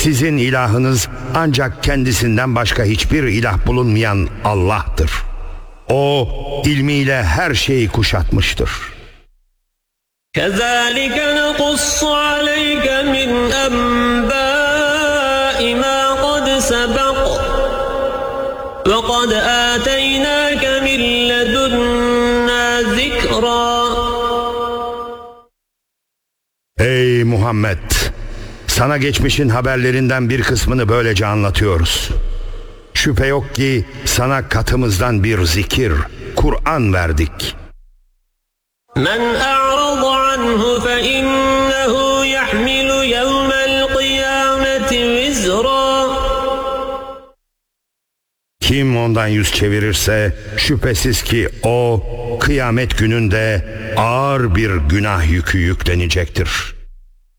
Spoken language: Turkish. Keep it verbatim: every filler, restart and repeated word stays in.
Sizin ilahınız ancak kendisinden başka hiçbir ilah bulunmayan Allah'tır. O ilmiyle her şeyi kuşatmıştır. كَذَٰلِكَ نَقُصُّ عَلَيْكَ مِنْ أَنْبَاءِ مَا قَدْ سَبَقَ وَقَدْ آتَيْنَاكَ مِنْ لَدُنَّا ذِكْرًا. Ey Muhammed! Sana geçmişin haberlerinden bir kısmını böylece anlatıyoruz. Şüphe yok ki sana katımızdan bir zikir, Kur'an verdik. مَنْ أَعْرَضَ عَنْهُ فَإِنَّهُ يَحْمِلُ يَوْمَ الْقِيَامَةِ وِزْرًا. Kim ondan yüz çevirirse şüphesiz ki o kıyamet gününde ağır bir günah yükü yüklenecektir.